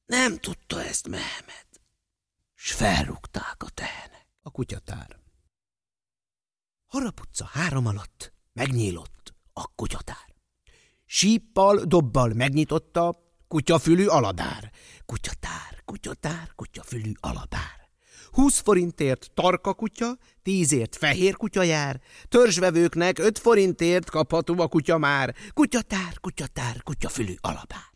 Nem tudta ezt Mehmet, s felrúgták a tehenek. A kutyatár. Harap utca 3 alatt megnyílott a kutyatár. Síppal, dobbal megnyitotta kutyafülű aladár. Kutyatár, kutyatár, kutyafülű aladár. 20 forintért tarka kutya, 10ért fehér kutya jár, törzsvevőknek 5 forintért kapható a kutya már. Kutyatár, kutyafülű aladár.